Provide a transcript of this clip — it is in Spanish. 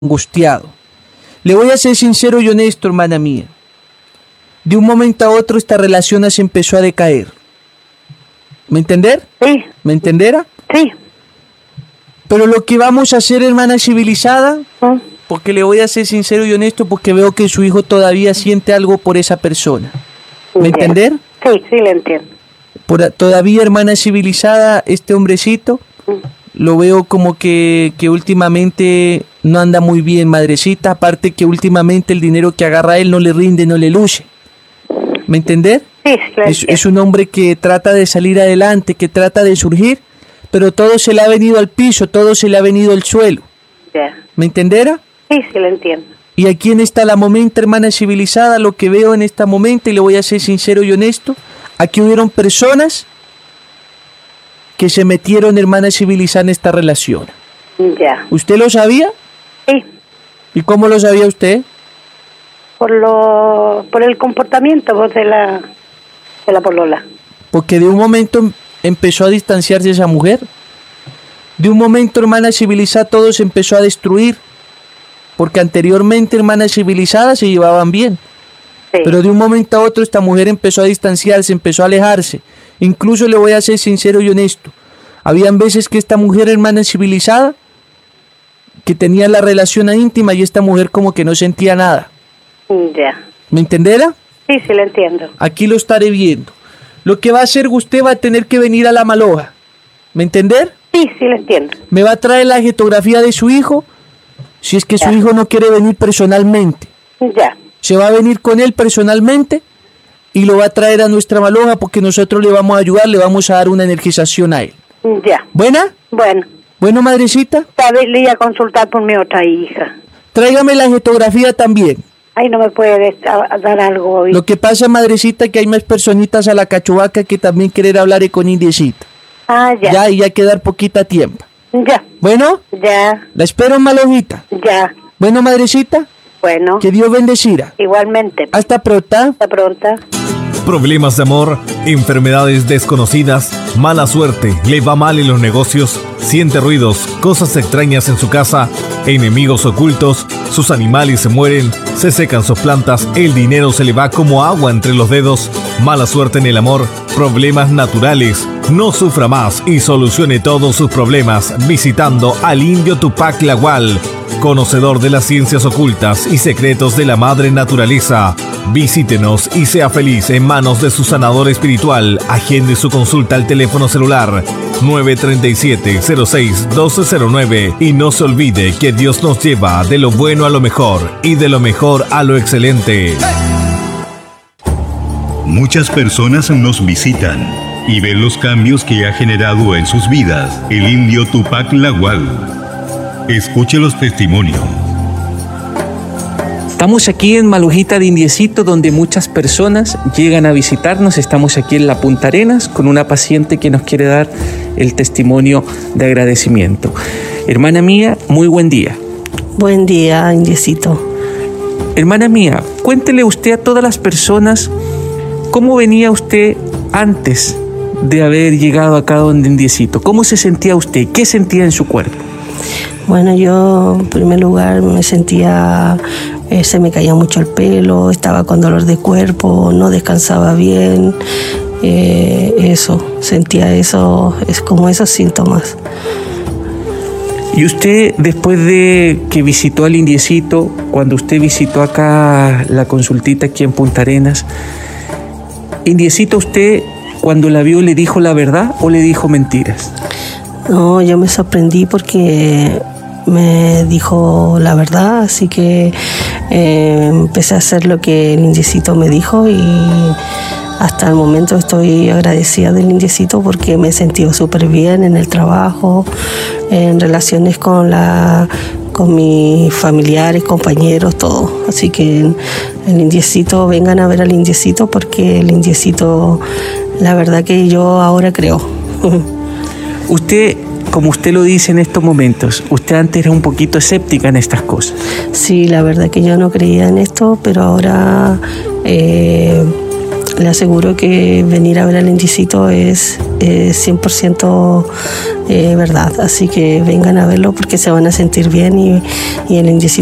angustiado. Le voy a ser sincero y honesto, hermana mía. De un momento a otro esta relación se empezó a decaer. ¿Me entender? Sí. ¿Me entenderá? Sí. Pero lo que vamos a hacer, hermana civilizada, porque le voy a ser sincero y honesto, porque veo que su hijo todavía siente algo por esa persona. ¿Me entender? Sí, sí, le entiendo. Todavía, hermana civilizada, este hombrecito, lo veo como que últimamente no anda muy bien, madrecita. Aparte que últimamente el dinero que agarra él no le rinde, no le luce. ¿Me entender? Sí, Es un hombre que trata de salir adelante, que trata de surgir, pero todo se le ha venido al piso, todo se le ha venido al suelo. Ya. ¿Me entenderá? Sí, sí, le entiendo. Y aquí en esta la momento, hermana civilizada, lo que veo en esta momento, y le voy a ser sincero y honesto, aquí hubieron personas que se metieron, hermana civilizada, en esta relación. Ya. ¿Usted lo sabía? Sí. ¿Y cómo lo sabía usted? Por el comportamiento pues, de la polola. Porque de un momento empezó a distanciarse esa mujer. De un momento, hermana civilizada, todo se empezó a destruir. Porque anteriormente, hermana civilizada, se llevaban bien. Sí. Pero de un momento a otro esta mujer empezó a distanciarse, empezó a alejarse. Incluso le voy a ser sincero y honesto. Habían veces que esta mujer, hermana civilizada, que tenía la relación íntima y esta mujer como que no sentía nada. Ya. ¿Me entenderá? Sí, sí, le entiendo. Aquí lo estaré viendo. Lo que va a hacer usted va a tener que venir a la Maloja. ¿Me entender? Sí, sí, le entiendo. Me va a traer la fotografía de su hijo, si es que su hijo no quiere venir personalmente. Ya. Se va a venir con él personalmente y lo va a traer a nuestra Maloja porque nosotros le vamos a ayudar, le vamos a dar una energización a él. Ya. ¿Buena? Bueno. Bueno, madrecita. Le iba a consultar por mi otra hija. Tráigame la fotografía también. Ay, no me puede dar algo hoy. Lo que pasa, madrecita, que hay más personitas a la cachuvaca que también quieren hablar con Indiecita. Ah, ya. Ya, y ya quedar poquita tiempo. Ya. ¿Bueno? Ya. La espero en Malojita. Ya. Bueno, madrecita. Bueno. Que Dios bendecira. Igualmente. Hasta pronto. Hasta pronto. Problemas de amor, enfermedades desconocidas, mala suerte, le va mal en los negocios, siente ruidos, cosas extrañas en su casa, enemigos ocultos, sus animales se mueren, se secan sus plantas, el dinero se le va como agua entre los dedos, mala suerte en el amor, problemas naturales. No sufra más y solucione todos sus problemas visitando al indio Tupac Lagual, conocedor de las ciencias ocultas y secretos de la madre naturaleza. Visítenos y sea feliz en manos de su sanador espiritual. Agende su consulta al teléfono celular 937-06-1209 y no se olvide que Dios nos lleva de lo bueno a lo mejor y de lo mejor a lo excelente. Muchas personas nos visitan y ven los cambios que ha generado en sus vidas el indio Tupac Lagual. Escuche los testimonios. Estamos aquí en Malojita de Indiecito, donde muchas personas llegan a visitarnos. Estamos aquí en la Punta Arenas con una paciente que nos quiere dar el testimonio de agradecimiento. Hermana mía, muy buen día. Buen día, Indiecito. Hermana mía, cuéntele usted a todas las personas cómo venía usted antes de haber llegado acá donde Indiecito. ¿Cómo se sentía usted? ¿Qué sentía en su cuerpo? Bueno, yo en primer lugar me sentía, se me caía mucho el pelo, estaba con dolor de cuerpo, no descansaba bien, sentía eso, es como esos síntomas. Y usted, después de que visitó al Indiecito, cuando usted visitó acá la consultita aquí en Punta Arenas, Indiecito, ¿usted cuando la vio le dijo la verdad o le dijo mentiras? No, yo me sorprendí porque me dijo la verdad, así que empecé a hacer lo que el Indiecito me dijo y hasta el momento estoy agradecida del Indiecito porque me he sentido súper bien en el trabajo, en relaciones con mis familiares, compañeros, todo. Así que el Indiecito, vengan a ver al Indiecito porque el Indiecito, la verdad que yo ahora creo. Usted, como usted lo dice en estos momentos, usted antes era un poquito escéptica en estas cosas. Sí, la verdad que yo no creía en esto, pero ahora le aseguro que venir a ver al indiecito es 100% verdad. Así que vengan a verlo porque se van a sentir bien y el indiecito